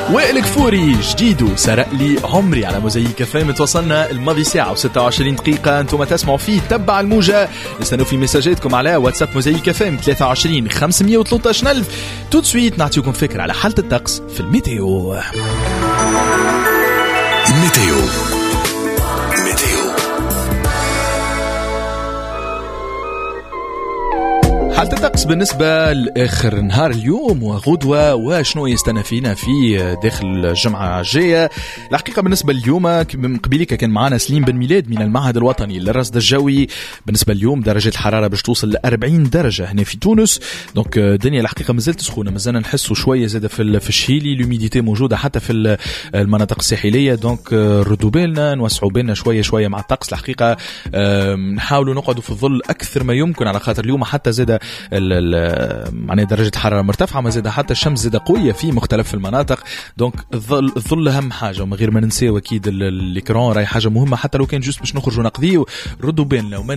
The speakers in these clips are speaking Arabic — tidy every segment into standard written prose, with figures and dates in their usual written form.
والكفوري جديد سرق لي عمري على موزايك فام. توصلنا الماضي ساعة و26 دقيقة. انتم تسمعوا فيه تبع الموجة. نستنوا في مساجاتكم على واتساب موزايك فام 23 513 ألف. تو سويت نعطيكم فكرة على حالة الطقس في الميتيو. حالة الطقس بالنسبة لآخر نهار اليوم وغدوة وشنو يستنى فينا في داخل الجمعة الجاية. الحقيقة بالنسبة اليوم قبيلك كان معنا سليم بن ميلاد من المعهد الوطني للرصد الجوي. بالنسبة اليوم درجة الحرارة باش توصل ل 40 درجة هنا في تونس. دونك الدنيا الحقيقة مازالت سخونة، مازلنا نحسوا شوية زادة في الشيلي. لوميديتي موجودة حتى في المناطق الساحلية. دونك ردوا بالنا، نوسعوا بالنا شوية مع الطقس. الحقيقة نحاولوا نقعدوا في الظل أكثر ما يمكن، على خاطر اليوم حتى زادة معناها درجة الحرارة مرتفعة، ما زادة حتى الشمس زادة قوية في مختلف المناطق. دونك الظل أهم حاجة، وما غير ما ننساو أكيد الإكران راي حاجة مهمة. حتى لو كان جوست باش نخرجوا نقضيو ردوا بالنا، وما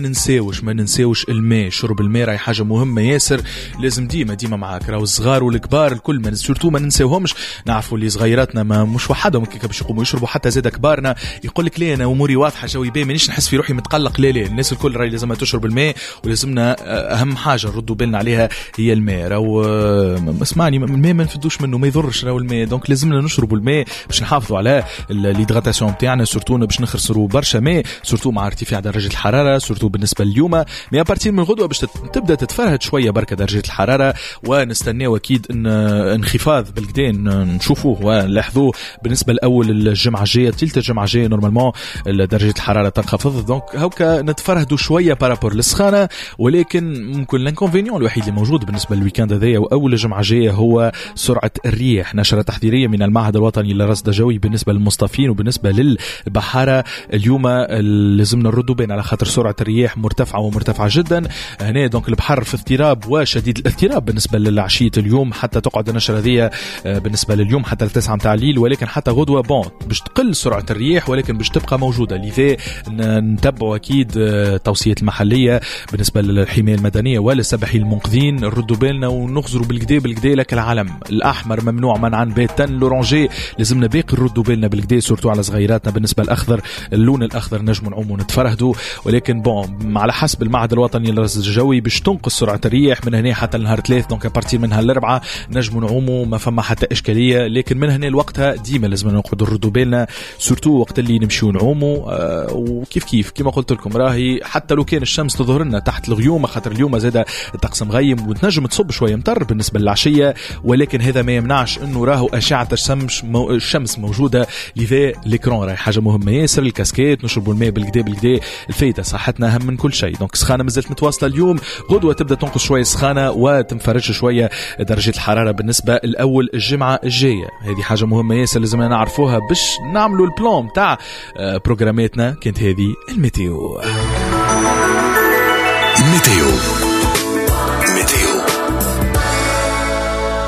ننساوش الماء. شرب الماء راي حاجة مهمة ياسر، لازم ديما معاك. راهو الصغار والكبار الكل سورتو ما ننساوهمش. نعرفوا اللي صغيراتنا ما مش وحدهم كيف باش يقوموا يشربوا، حتى زاد كبارنا يقول لك ليه انا اموري واضحه جوي بيه مانيش نحس في روحي متقلق. لا الناس الكل راهي لازم تشرب الماء، ولازمنا اهم حاجه نردوا بالنا عليها هي الماء. راهو اسمعني، الماء ما نفدوش منه، ما يضرش راهو الماء. دونك لازمنا نشربوا الماء باش نحافظوا على الهيدراتاسيون تاعنا، سورتو باش نخسروا برشا ماء، سورتو مع ارتفاع درجه الحراره، سورتو بالنسبه لليوم. مي ابارتير من الغدوه باش تبدا تتفرهد شويه بركه درجه الحراره، ونستناو اكيد ان انخفاض بالكدا نشوفوه ونلاحظوه بالنسبه الاول الجمعه الجايه. ثالث الجمعه الجايه نورمالمون درجه الحراره تنخفض. دونك هاكا نتفرهدوا شويه بارابور للسخانه. ولكن ممكن الانكونفينيون الوحيد اللي موجود بالنسبه للويكاند هذايا واول الجمعه الجايه هو سرعه الرياح. نشره تحذيريه من المعهد الوطني للرصد الجوي بالنسبه للمصطفين وبالنسبه للبحاره. اليوم لازمنا نردوا بين، على خاطر سرعه الرياح مرتفعه جدا هنا. دونك البحر في اضطراب وشديد الاضطراب بالنسبه للعشيه اليوم، حتى تقعد النشره هذه بالنسبه لليوم حتى 9 متاع الليل. ولكن حتى غدوه باش تقل سرعه الرياح، ولكن باش تبقى موجوده. لذا نتبعوا اكيد توصيه المحليه بالنسبه للحمايه المدنيه وللسباحين المنقذين. نردوا بالنا ونخزروا بالكدا. لك العلم الاحمر ممنوع منعا باتا، لورانجي لازمنا باقي نردوا بالنا بالكدا، سورتو على صغيراتنا. بالنسبه للاخضر، اللون الاخضر نجموا نعوموا ونتفرهدوا. ولكن على حسب المعهد الوطني للرصد الجوي باش تنقص سرعه الرياح من هنا حتى النهار 3. دونك ابارتير منها الاربعه نجموا نعوموا، ما فما حتى اشكاليه. لكن من هنا لوقتها ديما لازم نقعدوا نردوا بالنا، سورتو وقت اللي نمشيو نعوموا. وكيف كما قلت لكم راهي حتى لو كان الشمس تظهر لنا تحت الغيوم، خاطر اليوم زاد الطقس مغيم وتنجم تصب شويه مطر بالنسبه للعشيه. ولكن هذا ما يمنعش انه راهو اشعه الشمس موجوده. لذا الإكران راهي حاجه مهمه ياسر. الكاسكيت نشربوا الماء بالكدا. الفايده صحتنا اهم من كل شيء. دونك السخانه مازالت متواصله اليوم. غدوه تبدا تنقص شويه السخانه وتنفرج شويه درجه الحراره بالنسبه الاول الجمعه الجايه. هذه حاجه مهمه ياسر لازمنا نعرفوها باش نعملوا البلان تاع بروجراماتنا. كانت هذه الميتيو.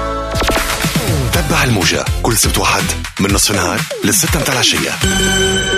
تبع الموجة كل سبت واحد من نصف النهار للستة متاع العشية.